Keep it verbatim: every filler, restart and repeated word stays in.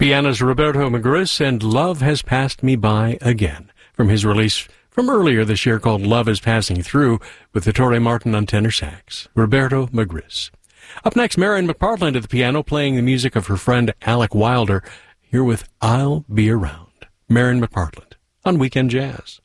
Pianist Roberto Magris and Love Has Passed Me By Again, from his release from earlier this year called Love Is Passing Through, with Ettore Martin on tenor sax. Roberto Magris. Up next, Marion McPartland at the piano, playing the music of her friend Alec Wilder, here with I'll Be Around. Marion McPartland on Weekend Jazz.